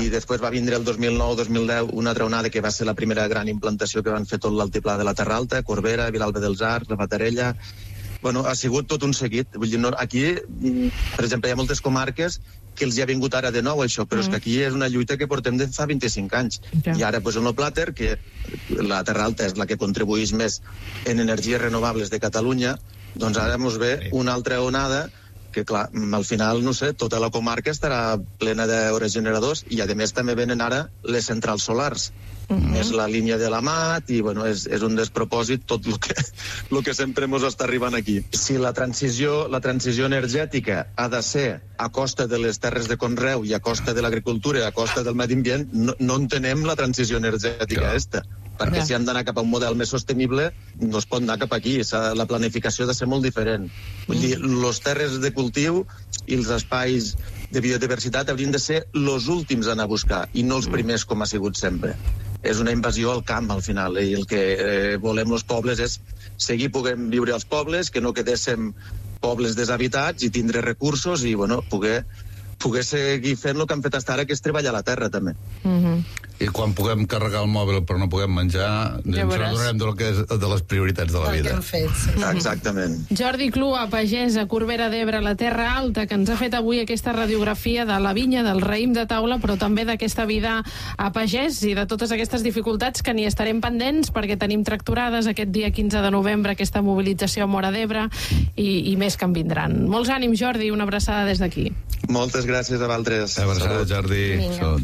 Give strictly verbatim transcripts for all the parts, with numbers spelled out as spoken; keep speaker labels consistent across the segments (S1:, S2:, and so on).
S1: i després va vindre el dos mil nou dos mil deu una altra onada que va ser la primera gran implantació que van fer tot l'altiplà de la Terra Alta, Corbera, Vilalba dels Arcs, la Fatarella. Bueno, ha sigut tot un seguit. Vull dir, no, aquí, per exemple, hi ha moltes comarques que els hi ha vingut ara de nou això, però mm. és que aquí és una lluita que portem de fa vint-i-cinc anys. Ja. I ara, doncs, en el Plàter, que la Terra Alta és la que contribueix més en energies renovables de Catalunya, doncs ara ens ve una altra onada que, clar, al final, no sé, tota la comarca estarà plena d'hores generadors i, a més, també venen ara les centrals solars. Uh-huh. És la línia de la Mat i, bueno, és, és un despropòsit tot el que, el que sempre ens està arribant aquí. Si la transició, la transició energètica ha de ser a costa de les terres de conreu i a costa de l'agricultura i a costa del medi ambient, no, no entenem la transició energètica aquesta. Perquè si hem d'anar cap a un model més sostenible, no es pot anar cap aquí. La planificació ha de ser molt diferent. Vull dir, les terres de cultiu i els espais de biodiversitat haurien de ser els últims a anar a buscar i no els primers com ha sigut sempre. És una invasió al camp, al final, i el que eh, volem els pobles és seguir podent viure als pobles, que no quedéssim pobles deshabitats i tindre recursos i, bueno, poder, poder seguir fent el que hem fet fins ara, que és treballar a la terra, també.
S2: Mhm. I quan puguem carregar el mòbil però no puguem menjar, ja ens adonarem de, que és, de les prioritats de la vida.
S3: Fet, sí.
S1: Exactament.
S4: Jordi Clua, pagès a Corbera d'Ebre, la Terra Alta, que ens ha fet avui aquesta radiografia de la vinya, del raïm de taula, però també d'aquesta vida a pagès i de totes aquestes dificultats que n'hi estarem pendents perquè tenim tracturades aquest dia quinze de novembre, aquesta mobilització a Móra d'Ebre i, i més que en vindran. Molts ànims, Jordi, una abraçada des d'aquí.
S1: Moltes gràcies a vosaltres.
S2: Abraçada, Jordi. Vinga.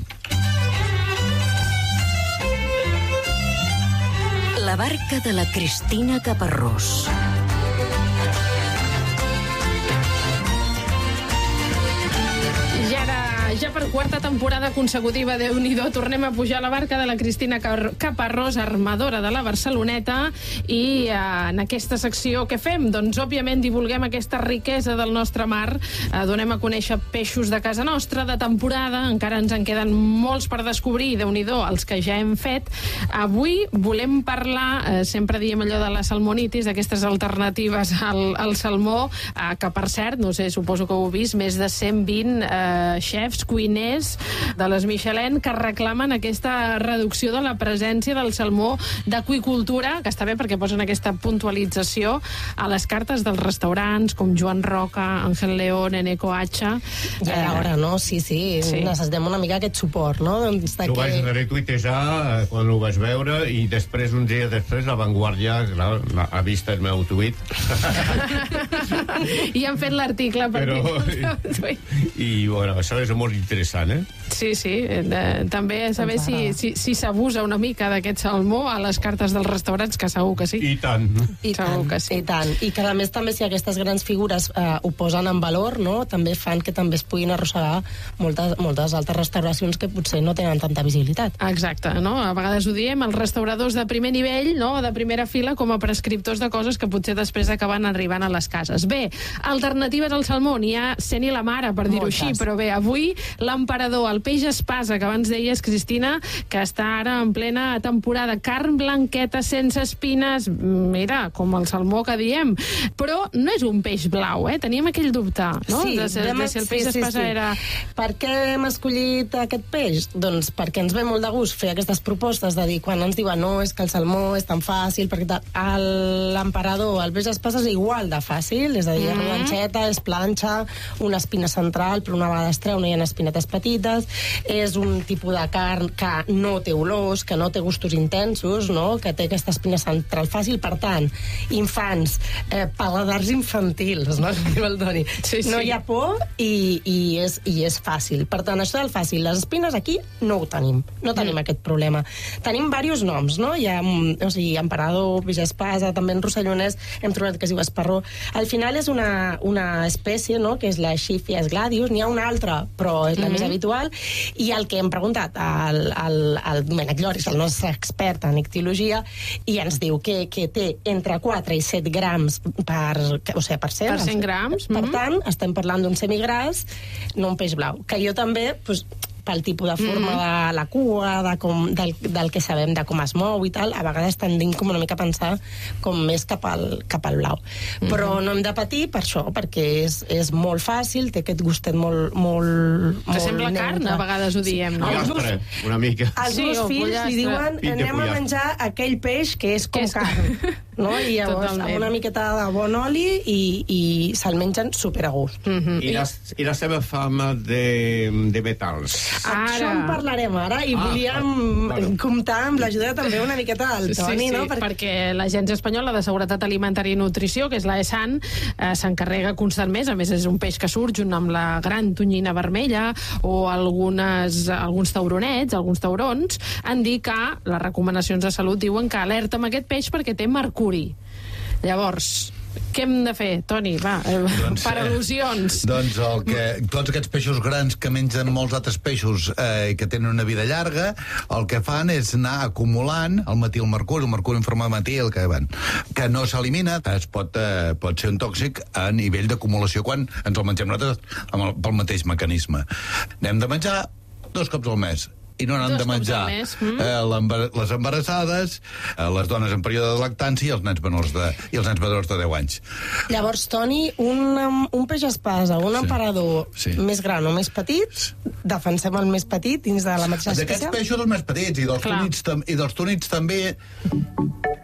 S5: La barca de la Cristina Caparrós.
S4: Ja per quarta temporada consecutiva, Déu-n'hi-do, tornem a pujar a la barca de la Cristina Caparrós, armadora de la Barceloneta, i eh, en aquesta secció què fem? Doncs, òbviament, divulguem aquesta riquesa del nostre mar, eh, donem a conèixer peixos de casa nostra, de temporada, encara ens en queden molts per descobrir, Déu-n'hi-do, els que ja hem fet. Avui volem parlar, eh, sempre diem allò de la salmonitis, d'aquestes alternatives al, al salmó, eh, que, per cert, no sé, suposo que ho heu vist, més de cent vint eh, xefs, cuiners de les Michelin que reclamen aquesta reducció de la presència del salmó d'aqüicultura, que està bé perquè posen aquesta puntualització a les cartes dels restaurants com Joan Roca, Ángel León, Eneco H.
S3: Ja era hora, no? Sí, sí, sí. Necessitem una mica aquest suport, no? Doncs de
S6: ho
S3: que...
S6: vaig retuitejar quan ho vaig veure i després, un dia després, La Vanguardia clar, ha vist el meu tuit.
S4: I han fet l'article per
S6: Però, i, i, bueno, això és molt interessant, eh?
S4: Sí, sí. De, també saber si, si, si s'abusa una mica d'aquest salmó a les cartes dels restaurants, que segur que sí.
S6: I tant.
S3: I
S4: segur
S3: tant,
S4: que sí.
S3: i tant. I que, a més, també, si aquestes grans figures eh, ho posen en valor, no?, també fan que també es puguin arrossegar moltes, moltes altres restauracions que potser no tenen tanta visibilitat.
S4: Exacte, no? A vegades ho diem, els restauradors de primer nivell, no?, de primera fila, com a prescriptors de coses que potser després acaben arribant a les cases. Bé, alternatives al salmó, n'hi ha cent i la mare, per dir-ho així, però bé, avui l'emperador, el peix espasa, que abans deies, Cristina, que està ara en plena temporada, carn blanqueta, sense espines, mira, com el salmó que diem, però no és un peix blau, eh? Teníem aquell dubte, no?
S3: Sí,
S4: de, ser, de si el peix
S3: sí,
S4: espasa
S3: sí, sí.
S4: era...
S3: Per què hem escollit aquest peix? Doncs perquè ens ve molt de gust fer aquestes propostes de dir, quan ens diuen no, és que el salmó és tan fàcil, perquè l'emperador, el peix espasa és igual de fàcil, és a dir, mm-hmm. rodanxeta, és planxa, una espina central, però una vegada es treu no hi ha espinetes petites, és un tipus de carn que no té olors, que no té gustos intensos, no?, que té aquesta espina central fàcil. Per tant, infants, eh, paladars infantils, no?,
S4: sí, sí.
S3: no hi ha por i, i, és, i és fàcil. Per tant, això del fàcil, les espines aquí no ho tenim, no tenim mm. aquest problema. Tenim diversos noms, no? Hi ha, o sigui, emperador, peix espasa, també en rossellonès hem trobat que es diu esparró. Al final és una, una espècie, no?, que és la Xiphias gladius, n'hi ha una altra, però és la mm. més habitual, i el que hem preguntat al, al, al Domènec Lloris, el nostre expert en ictiologia, i ens diu que, que té entre quatre i set grams per, o sigui, per cent.
S4: Per cent grams.
S3: Per tant, estem parlant d'un semigras, no un peix blau. Que jo també, doncs, pel tipus de forma mm. de la cua, de com, del, del que sabem, de com es mou i tal, a vegades tendim com una mica a pensar com més cap al, cap al blau. Mm-hmm. Però no hem de patir per això, perquè és, és molt fàcil, té aquest gustet molt, molt,
S4: que
S3: molt
S4: sembla
S3: neutre.
S4: carn, a vegades ho diem, no?
S6: Pollastre, una mica.
S3: Els
S4: Sí,
S3: meus
S4: o
S3: fills
S4: pollastre.
S3: li diuen
S6: Pit de
S3: anem a
S6: pollastre.
S3: menjar aquell peix que és com
S4: Que és-
S3: carn. No? I llavors
S4: Totalment.
S3: amb una miqueta de bon oli i, i se'l mengen super a gust.
S4: Mm-hmm.
S6: I, la, I la seva fama de, de metals.
S4: Ara.
S3: Això en parlarem ara i
S6: Ah,
S3: volíem
S6: vale.
S3: comptar amb l'ajuda també una miqueta del Toni,
S4: sí, sí,
S3: no?
S4: perquè... perquè l'Agència Espanyola de Seguretat Alimentària i Nutrició, que és l'A E S A N, eh, s'encarrega constantment, a més és un peix que surt junt amb la gran tonyina vermella o algunes, alguns tauronets, alguns taurons, en dir que les recomanacions de salut diuen que alerta amb aquest peix perquè té mercuri. Llavors, què hem de fer, Toni? Va, eh,
S2: Doncs,
S4: per al·lusions.
S2: Eh, doncs el que, tots aquests peixos grans que mengen molts altres peixos eh, i que tenen una vida llarga, el que fan és anar acumulant el metilmercuri, el mercuri en forma de metil, que, bueno, que no s'elimina, es pot, eh, pot ser un tòxic a nivell d'acumulació quan ens el mengem nosaltres amb el, pel mateix mecanisme. N'hem de menjar dos cops al mes i no n'han
S4: Dos
S2: de
S4: cops
S2: menjar
S4: al mes, mm.
S2: eh, l'embar- les embarassades, eh, les dones en període de lactància i els nens menors de, i els nens menors de deu anys.
S3: Llavors, Toni, un, un peix espasa, un
S2: Sí.
S3: emperador
S2: Sí.
S3: més gran o més petit, defensem el més petit dins de la mateixa
S2: D'aquests
S3: espècie?
S2: peixos els més petits i dels
S4: Clar.
S2: tonits, tam i dels tonits també